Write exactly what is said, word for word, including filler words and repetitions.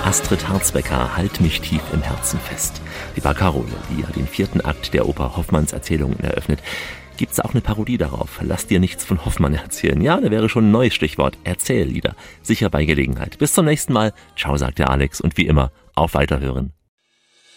Astrid Harzbecker, Halt mich tief im Herzen fest. Die war Carole, die ja den vierten Akt der Oper Hoffmanns Erzählungen eröffnet. Gibt's auch eine Parodie darauf? Lass dir nichts von Hoffmann erzählen. Ja, da wäre schon ein neues Stichwort. Erzähllieder. Sicher bei Gelegenheit. Bis zum nächsten Mal. Ciao, sagt der Alex. Und wie immer, auf Weiterhören.